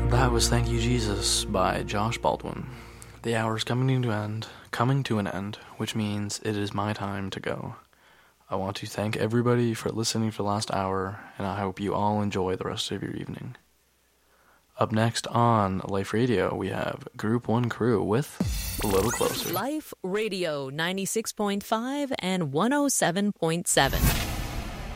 That was Thank You Jesus by Josh Baldwin. The hour's coming to an end, which means it is my time to go. I want to thank everybody for listening for the last hour, and I hope you all enjoy the rest of your evening. Up next on Life Radio, we have Group 1 Crew with A Little Closer. Life Radio 96.5 and 107.7.